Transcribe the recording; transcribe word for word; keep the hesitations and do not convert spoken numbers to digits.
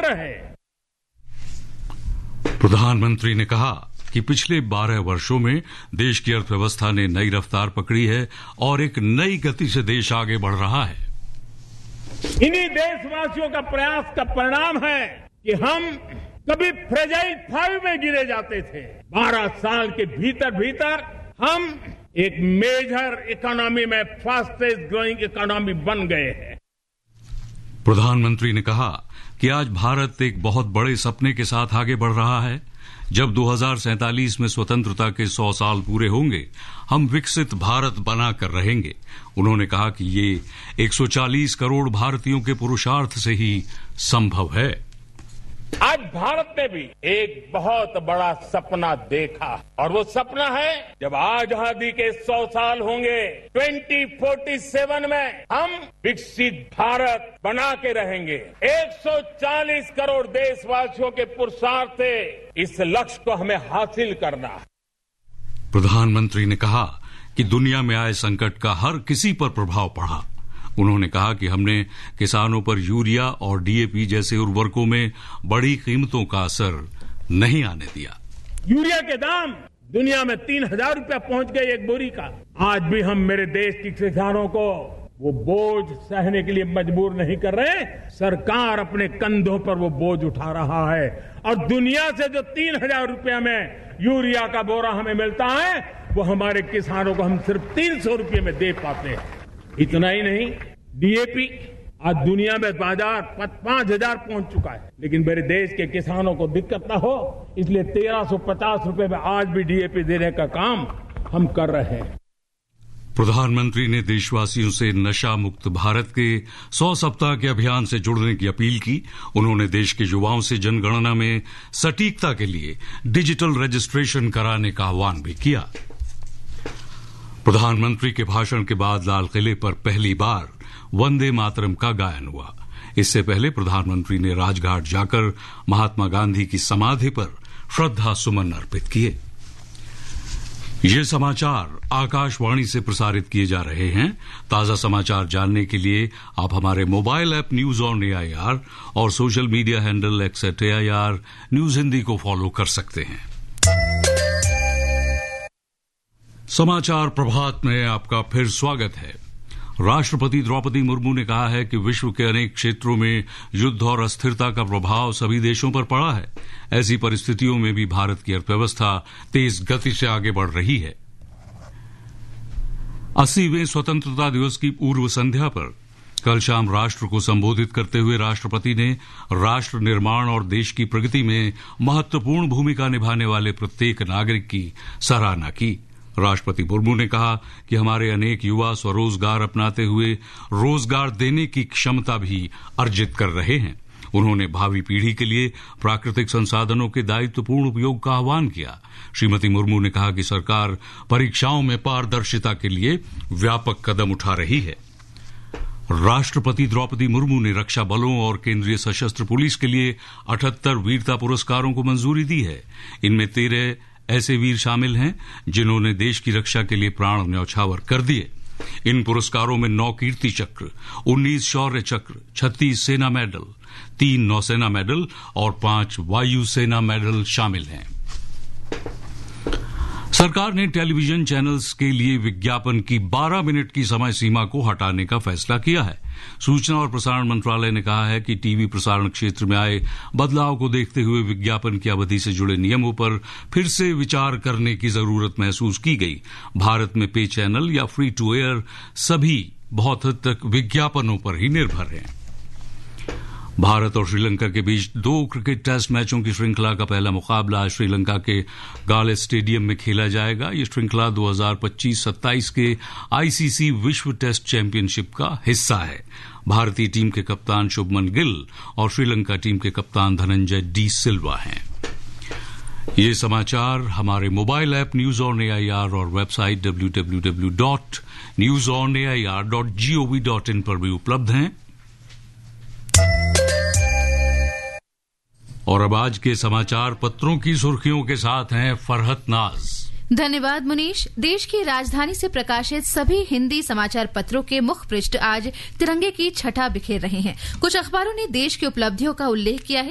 रहे। प्रधानमंत्री ने कहा कि पिछले बारह वर्षों में देश की अर्थव्यवस्था ने नई रफ्तार पकड़ी है और एक नई गति से देश आगे बढ़ रहा है। इन्हीं देशवासियों का प्रयास का परिणाम है कि हम कभी फ्रेजाइल फाइव में गिरे जाते थे। बारह साल के भीतर भीतर हम एक मेजर इकोनॉमी में फास्टेस्ट ग्रोइंग इकोनॉमी बन गए हैं। प्रधानमंत्री ने कहा कि आज भारत एक बहुत बड़े सपने के साथ आगे बढ़ रहा है। जब दो हज़ार सैंतालीस में स्वतंत्रता के सौ साल पूरे होंगे, हम विकसित भारत बनाकर रहेंगे। उन्होंने कहा कि ये एक सौ चालीस करोड़ भारतीयों के पुरुषार्थ से ही संभव है। आज भारत ने भी एक बहुत बड़ा सपना देखा और वो सपना है जब आजादी के सौ साल होंगे, दो हज़ार सैंतालीस में हम विकसित भारत बना के रहेंगे। एक सौ चालीस करोड़ देशवासियों के पुरुषार्थ से इस लक्ष्य को हमें हासिल करना है। प्रधानमंत्री ने कहा कि दुनिया में आए संकट का हर किसी पर प्रभाव पड़ा। उन्होंने कहा कि हमने किसानों पर यूरिया और डीएपी जैसे उर्वरकों में बड़ी कीमतों का असर नहीं आने दिया। यूरिया के दाम दुनिया में तीन हजार रुपया पहुंच गए एक बोरी का। आज भी हम मेरे देश के किसानों को वो बोझ सहने के लिए मजबूर नहीं कर रहे। सरकार अपने कंधों पर वो बोझ उठा रहा है और दुनिया से जो तीन हजार रुपया में यूरिया का बोरा हमें मिलता है, वो हमारे किसानों को हम सिर्फ तीन सौ रुपये में दे पाते हैं। इतना ही नहीं, डीएपी आज दुनिया में बाजार पांच हजार पहुंच चुका है, लेकिन मेरे देश के किसानों को दिक्कत ना हो इसलिए तेरह सौ पचास रुपए में आज भी डीएपी देने का काम हम कर रहे हैं। प्रधानमंत्री ने देशवासियों से नशा मुक्त भारत के सौ सप्ताह के अभियान से जुड़ने की अपील की। उन्होंने देश के युवाओं से जनगणना में सटीकता के लिए डिजिटल रजिस्ट्रेशन कराने का आह्वान भी किया। प्रधानमंत्री के भाषण के बाद लाल किले पर पहली बार वंदे मातरम का गायन हुआ। इससे पहले प्रधानमंत्री ने राजघाट जाकर महात्मा गांधी की समाधि पर श्रद्धा सुमन अर्पित किए। ये समाचार आकाशवाणी से प्रसारित किए जा रहे हैं। ताजा समाचार जानने के लिए आप हमारे mobile app news on AIR और social media handle x eight AIR news Hindi को फॉलो कर सकते हैं। समाचार प्रभात में आपका फिर स्वागत है। राष्ट्रपति द्रौपदी मुर्मू ने कहा है कि विश्व के अनेक क्षेत्रों में युद्ध और अस्थिरता का प्रभाव सभी देशों पर पड़ा है। ऐसी परिस्थितियों में भी भारत की अर्थव्यवस्था तेज गति से आगे बढ़ रही है। अस्सीवें स्वतंत्रता दिवस की पूर्व संध्या पर कल शाम राष्ट्र को संबोधित करते हुए राष्ट्रपति ने राष्ट्र निर्माण और देश की प्रगति में महत्वपूर्ण भूमिका निभाने वाले प्रत्येक नागरिक की सराहना की। राष्ट्रपति मुर्मू ने कहा कि हमारे अनेक युवा स्वरोजगार अपनाते हुए रोजगार देने की क्षमता भी अर्जित कर रहे हैं। उन्होंने भावी पीढ़ी के लिए प्राकृतिक संसाधनों के दायित्वपूर्ण उपयोग का आह्वान किया। श्रीमती मुर्मू ने कहा कि सरकार परीक्षाओं में पारदर्शिता के लिए व्यापक कदम उठा रही है। राष्ट्रपति द्रौपदी मुर्मू ने रक्षा बलों और केंद्रीय सशस्त्र पुलिस के लिए अठहत्तर वीरता पुरस्कारों को मंजूरी दी है। इनमें तेरह ऐसे वीर शामिल हैं जिन्होंने देश की रक्षा के लिए प्राण न्यौछावर कर दिए। इन पुरस्कारों में नौ कीर्ति चक्र, उन्नीस शौर्य चक्र, छत्तीस सेना मेडल, तीन नौसेना मेडल और पांच वायु सेना मेडल शामिल हैं। सरकार ने टेलीविजन चैनल्स के लिए विज्ञापन की बारह मिनट की समय सीमा को हटाने का फैसला किया है। सूचना और प्रसारण मंत्रालय ने कहा है कि टीवी प्रसारण क्षेत्र में आए बदलाव को देखते हुए विज्ञापन की अवधि से जुड़े नियमों पर फिर से विचार करने की जरूरत महसूस की गई। भारत में पे चैनल या फ्री टू एयर सभी बहुत हद तक विज्ञापनों पर ही निर्भर हैं। भारत और श्रीलंका के बीच दो क्रिकेट टेस्ट मैचों की श्रृंखला का पहला मुकाबला आज श्रीलंका के गाले स्टेडियम में खेला जाएगा। यह श्रृंखला दो हज़ार पच्चीस सत्ताईस के आईसीसी विश्व टेस्ट चैंपियनशिप का हिस्सा है। भारतीय टीम के कप्तान शुभमन गिल और श्रीलंका टीम के कप्तान धनंजय डी सिल्वा हैं। ये समाचार हमारे mobile app news on AIR और website W W W dot news on AIR dot gov dot in पर भी उपलब्ध हैं। और अब आज के समाचार पत्रों की सुर्खियों के साथ हैं फरहत नाज। धन्यवाद मुनीश। देश की राजधानी से प्रकाशित सभी हिंदी समाचार पत्रों के मुख पृष्ठ आज तिरंगे की छटा बिखेर रहे हैं। कुछ अखबारों ने देश की उपलब्धियों का उल्लेख किया है,